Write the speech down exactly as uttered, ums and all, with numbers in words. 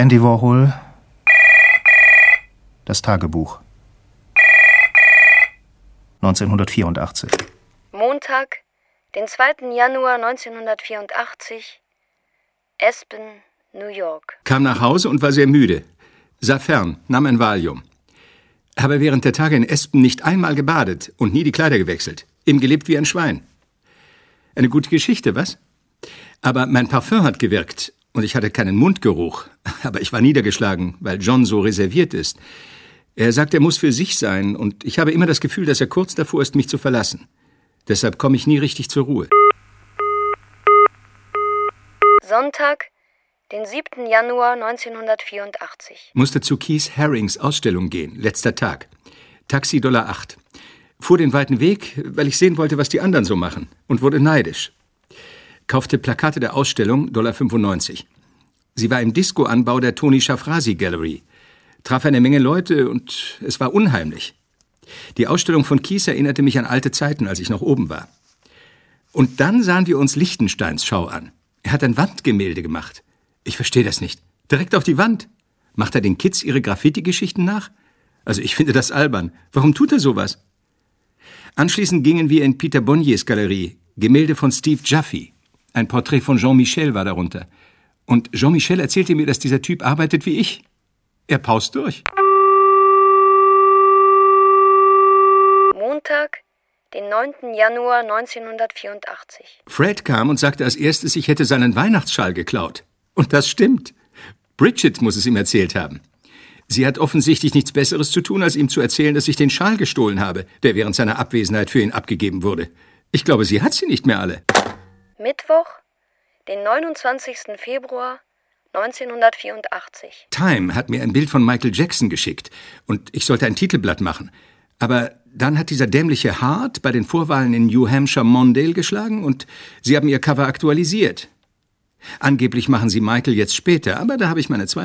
Andy Warhol. Das Tagebuch. neunzehnhundertvierundachtzig. Montag, den zweiten Januar neunzehnhundertvierundachtzig, Aspen, New York. Kam nach Hause und war sehr müde. Sah fern, nahm ein Valium. Habe während der Tage in Aspen nicht einmal gebadet und nie die Kleider gewechselt. Ihm gelebt wie ein Schwein. Eine gute Geschichte, was? Aber mein Parfüm hat gewirkt und ich hatte keinen Mundgeruch. Aber ich war niedergeschlagen, weil John so reserviert ist. Er sagt, er muss für sich sein und ich habe immer das Gefühl, dass er kurz davor ist, mich zu verlassen. Deshalb komme ich nie richtig zur Ruhe. Sonntag, den siebten Januar neunzehnhundertvierundachtzig. Musste zu Keith Harings Ausstellung gehen, letzter Tag. Taxi Dollar acht. Fuhr den weiten Weg, weil ich sehen wollte, was die anderen so machen, und wurde neidisch. Kaufte Plakate der Ausstellung, Dollar fünfundneunzig. Sie war im Disco-Anbau der Tony Shafrazi Gallery. Traf eine Menge Leute und es war unheimlich. Die Ausstellung von Keith erinnerte mich an alte Zeiten, als ich noch oben war. Und dann sahen wir uns Lichtensteins Schau an. Er hat ein Wandgemälde gemacht. Ich verstehe das nicht. Direkt auf die Wand. Macht er den Kids ihre Graffiti-Geschichten nach? Also ich finde das albern. Warum tut er sowas? Anschließend gingen wir in Peter Bonniers Galerie. Gemälde von Steve Jaffe. Ein Porträt von Jean Michel war darunter. Und Jean Michel erzählte mir, dass dieser Typ arbeitet wie ich. Er paust durch. Montag, den neunten Januar neunzehnhundertvierundachtzig. Fred kam und sagte als erstes, ich hätte seinen Weihnachtsschal geklaut. Und das stimmt. Bridget muss es ihm erzählt haben. Sie hat offensichtlich nichts Besseres zu tun, als ihm zu erzählen, dass ich den Schal gestohlen habe, der während seiner Abwesenheit für ihn abgegeben wurde. Ich glaube, sie hat sie nicht mehr alle. Mittwoch, den neunundzwanzigsten Februar neunzehnhundertvierundachtzig. Time hat mir ein Bild von Michael Jackson geschickt und ich sollte ein Titelblatt machen. Aber dann hat dieser dämliche Hart bei den Vorwahlen in New Hampshire Mondale geschlagen und sie haben ihr Cover aktualisiert. Angeblich machen sie Michael jetzt später, aber da habe ich meine Zweifel.